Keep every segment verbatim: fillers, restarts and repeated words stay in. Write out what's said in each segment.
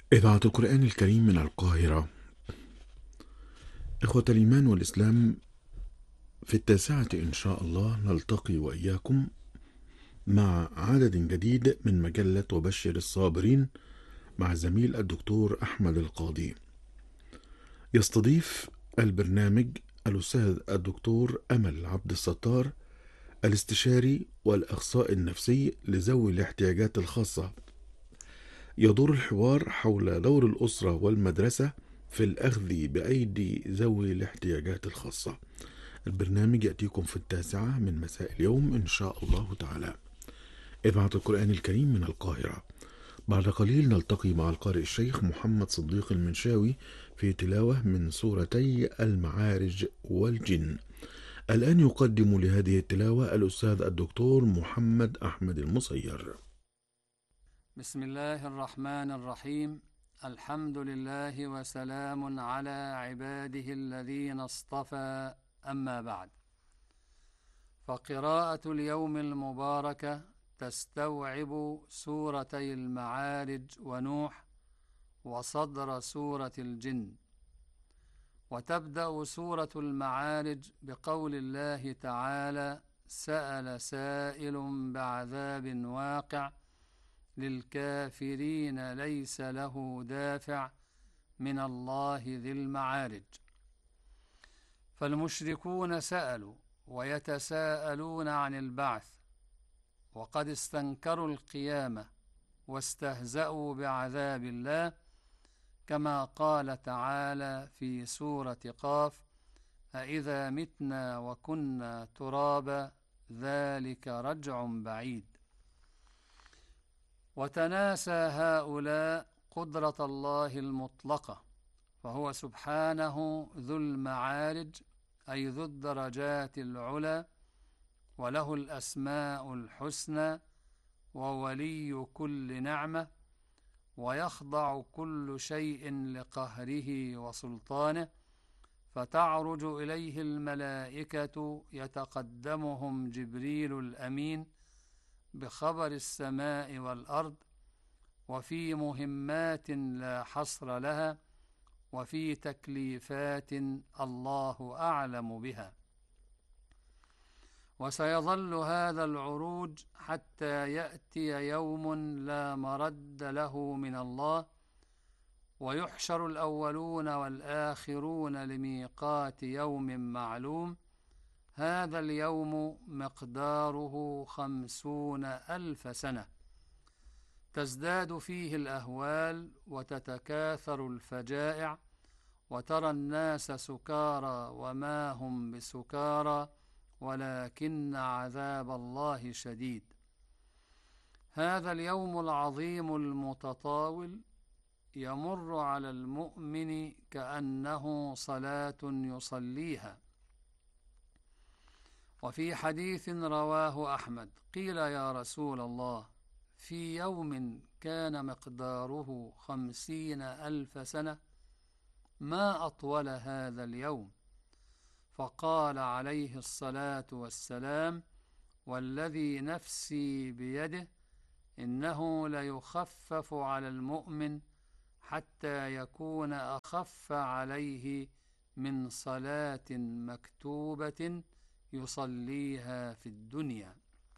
إذاعة القرآن الكريم من القاهرة. إخوة الإيمان والإسلام، في التاسعة إن شاء الله نلتقي وإياكم مع عدد جديد من مجلة وبشر الصابرين مع زميل الدكتور أحمد القاضي. يستضيف البرنامج الأستاذ الدكتور أمل عبد الستار، الاستشاري والأخصائي النفسي لذوي الاحتياجات الخاصة. يدور الحوار حول دور الأسرة والمدرسة في الأخذ بأيدي ذوي الاحتياجات الخاصة. البرنامج يأتيكم في التاسعة من مساء اليوم إن شاء الله تعالى. إذاعة القرآن الكريم من القاهرة. بعد قليل نلتقي مع القارئ الشيخ محمد صديق المنشاوي في تلاوة من سورتي المعارج والجن. الآن يقدم لهذه التلاوة الأستاذ الدكتور محمد أحمد المصير. بسم الله الرحمن الرحيم. الحمد لله وسلام على عباده الذين اصطفى، أما بعد، فقراءة اليوم المباركة تستوعب سورتي المعارج ونوح وصدر سورة الجن. وتبدأ سورة المعارج بقول الله تعالى: سأل سائل بعذاب واقع للكافرين ليس له دافع من الله ذي المعارج. فالمشركون سألوا ويتساءلون عن البعث، وقد استنكروا القيامة واستهزأوا بعذاب الله، كما قال تعالى في سورة قاف: أإذا متنا وكنا ترابا ذلك رجع بعيد. وتناسى هؤلاء قدرة الله المطلقة، فهو سبحانه ذو المعارج، أي ذو الدرجات العلى، وله الأسماء الحسنى، وولي كل نعمة، ويخضع كل شيء لقهره وسلطانه، فتعرج إليه الملائكة يتقدمهم جبريل الأمين بخبر السماء والأرض، وفي مهمات لا حصر لها، وفي تكليفات الله أعلم بها. وسيظل هذا العروج حتى يأتي يوم لا مرد له من الله، ويحشر الأولون والآخرون لميقات يوم معلوم. هذا اليوم مقداره خمسون ألف سنة، تزداد فيه الأهوال وتتكاثر الفجائع، وترى الناس سكارى وما هم بسكارى ولكن عذاب الله شديد. هذا اليوم العظيم المتطاول يمر على المؤمن كأنه صلاة يصليها. وفي حديث رواه أحمد قيل: يا رسول الله، في يوم كان مقداره خمسين ألف سنة ما أطول هذا اليوم؟ فقال عليه الصلاة والسلام: والذي نفسي بيده إنه ليخفف على المؤمن حتى يكون أخف عليه من صلاة مكتوبة يصليها في الدنيا.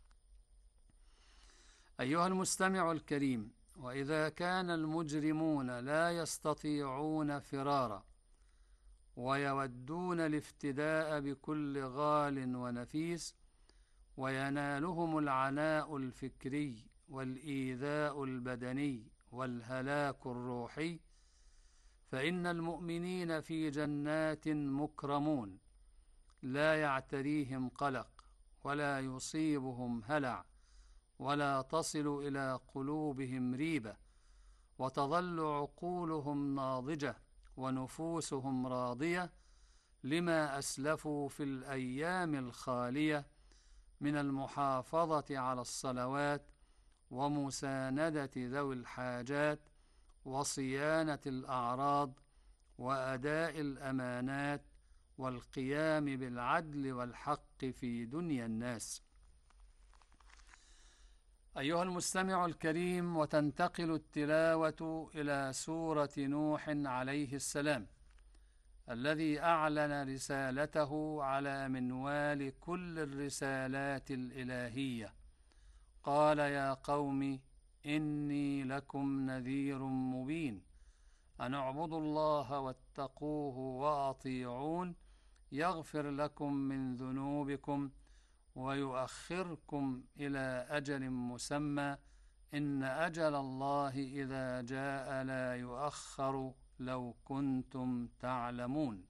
أيها المستمع الكريم، وإذا كان المجرمون لا يستطيعون فرارا ويودون الافتداء بكل غال ونفيس، وينالهم العناء الفكري والإيذاء البدني والهلاك الروحي، فإن المؤمنين في جنات مكرمون لا يعتريهم قلق ولا يصيبهم هلع ولا تصل إلى قلوبهم ريبة، وتظل عقولهم ناضجة ونفوسهم راضية لما أسلفوا في الأيام الخالية من المحافظة على الصلوات ومساندة ذوي الحاجات وصيانة الأعراض وأداء الأمانات والقيام بالعدل والحق في دنيا الناس. أيها المستمع الكريم، وتنتقل التلاوة إلى سورة نوح عليه السلام، الذي أعلن رسالته على منوال كل الرسالات الإلهية. قال: يا قوم إني لكم نذير مبين، أن اعبدوا الله واتقوه وأطيعون، يغفر لكم من ذنوبكم ويؤخركم إلى أجل مسمى، إن أجل الله إذا جاء لا يؤخر لو كنتم تعلمون.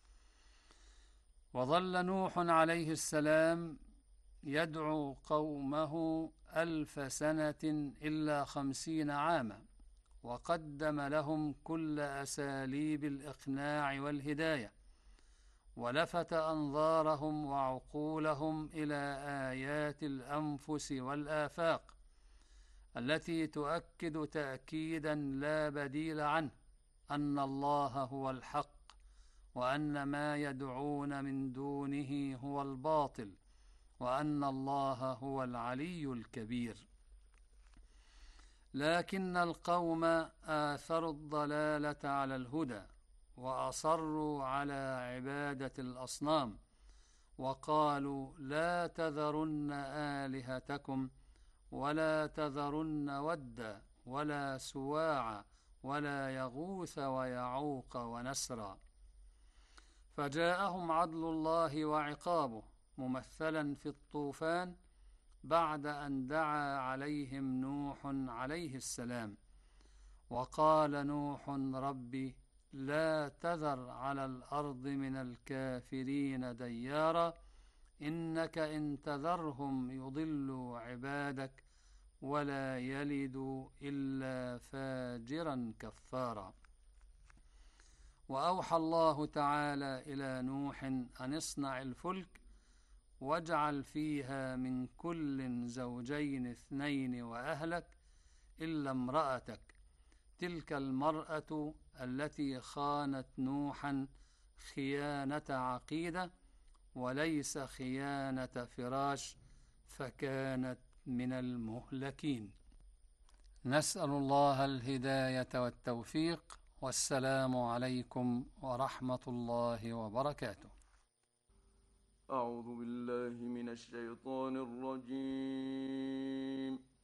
وظل نوح عليه السلام يدعو قومه ألف سنة إلا خمسين عاما، وقدم لهم كل أساليب الإقناع والهداية، ولفت أنظارهم وعقولهم إلى آيات الأنفس والآفاق التي تؤكد تأكيدا لا بديل عنه أن الله هو الحق، وأن ما يدعون من دونه هو الباطل، وأن الله هو العلي الكبير. لكن القوم آثروا الضلالة على الهدى، وأصروا على عبادة الأصنام، وقالوا: لا تذرن آلهتكم ولا تذرن ودا ولا سواع ولا يغوث ويعوق ونسرا. فجاءهم عدل الله وعقابه ممثلا في الطوفان، بعد أن دعا عليهم نوح عليه السلام. وقال نوح: ربي لا تذر على الأرض من الكافرين ديارا، إنك إن تذرهم يضلوا عبادك ولا يلدوا إلا فاجرا كفارا. وأوحى الله تعالى إلى نوح أن اصنع الفلك واجعل فيها من كل زوجين اثنين وأهلك إلا امرأتك، تلك المرأة التي خانت نوحا خيانة عقيدة وليس خيانة فراش، فكانت من المهلكين. نسأل الله الهداية والتوفيق، والسلام عليكم ورحمة الله وبركاته. أعوذ بالله من الشيطان الرجيم.